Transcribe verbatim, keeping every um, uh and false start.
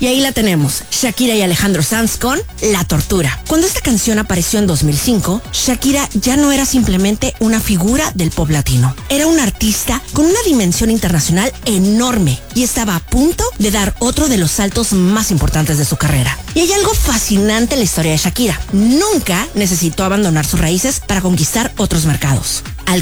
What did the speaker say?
Y ahí la tenemos, Shakira y Alejandro Sanz con La Tortura. Cuando esta canción apareció en dos mil cinco, Shakira ya no era simplemente una figura del pop latino. Era una artista con una dimensión internacional enorme y estaba a punto de dar otro de los saltos más importantes de su carrera. Y hay algo fascinante en la historia de Shakira. Nunca necesitó abandonar sus raíces para conquistar otros mercados.